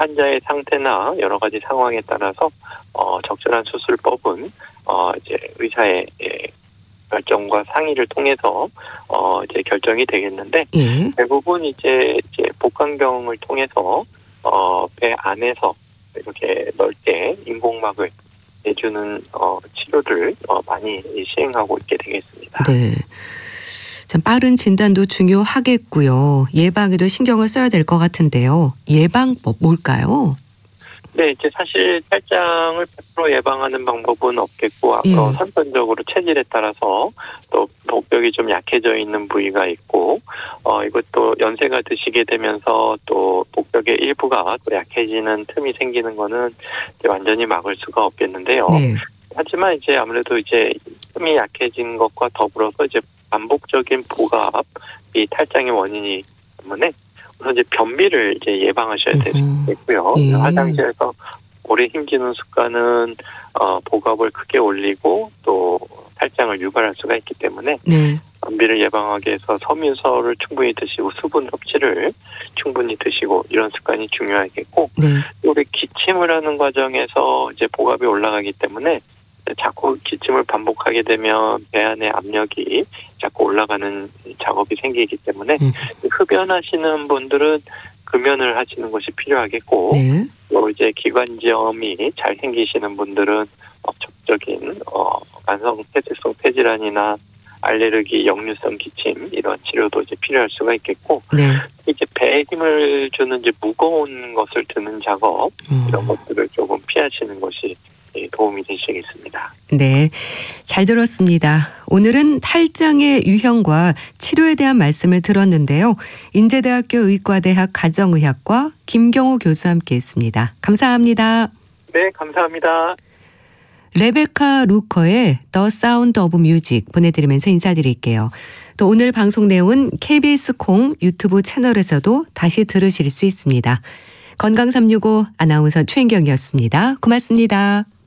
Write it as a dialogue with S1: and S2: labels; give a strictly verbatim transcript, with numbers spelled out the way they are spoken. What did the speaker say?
S1: 환자의 상태나 여러 가지 상황에 따라서 어, 적절한 수술법은 어, 이제 의사의 예, 결정과 상의를 통해서 어, 이제 결정이 되겠는데
S2: 예.
S1: 대부분 이제 이제 복강경을 통해서 어, 배 안에서 이렇게 넓게 인공막을 내주는 어, 치료를 어, 많이 시행하고 있게 되겠습니다.
S2: 네. 참 빠른 진단도 중요하겠고요. 예방에도 신경을 써야 될 것 같은데요. 예방법 뭘까요?
S1: 네, 이제 사실 탈장을 백 퍼센트 예방하는 방법은 없겠고 앞으로
S2: 예.
S1: 선천적으로 체질에 따라서 또 복벽이 좀 약해져 있는 부위가 있고 어 이것도 연세가 드시게 되면서 또 복벽의 일부가 또 약해지는 틈이 생기는 거는 이제 완전히 막을 수가 없겠는데요.
S2: 네.
S1: 하지만 이제 아무래도 이제 틈이 약해진 것과 더불어서 이제 반복적인 복압이 탈장의 원인이기 때문에 우선 이제 변비를 이제 예방하셔야 되겠고요.
S2: 예.
S1: 화장실에서 오래 힘주는 습관은 어, 복압을 크게 올리고 또 탈장을 유발할 수가 있기 때문에
S2: 네.
S1: 변비를 예방하기 위해서 섬유소를 충분히 드시고 수분 섭취를 충분히 드시고 이런 습관이 중요하겠고
S2: 네.
S1: 우리 기침을 하는 과정에서 이제 복압이 올라가기 때문에 자꾸 기침을 반복하게 되면 배 안의 압력이 자꾸 올라가는 작업이 생기기 때문에
S2: 음.
S1: 흡연하시는 분들은 금연을 하시는 것이 필요하겠고
S2: 네.
S1: 또 이제 기관지염이 잘 생기시는 분들은 적극적인 어, 만성 폐쇄성 폐질환이나 알레르기, 역류성 기침 이런 치료도 이제 필요할 수가 있겠고
S2: 네.
S1: 이제 배에 힘을 주는 이제 무거운 것을 드는 작업
S2: 음.
S1: 이런 것들을 조금 피하시는 것이 도움이 되시겠습니다.
S2: 네, 잘 들었습니다. 오늘은 탈장의 유형과 치료에 대한 말씀을 들었는데요. 인제대학교 의과대학 가정의학과 김경호 교수와 함께했습니다. 감사합니다.
S1: 네, 감사합니다.
S2: 레베카 루커의 The Sound of Music 보내드리면서 인사드릴게요. 또 오늘 방송 내용은 케이비에스 콩 유튜브 채널에서도 다시 들으실 수 있습니다. 건강 삼육오 아나운서 최인경이었습니다. 고맙습니다.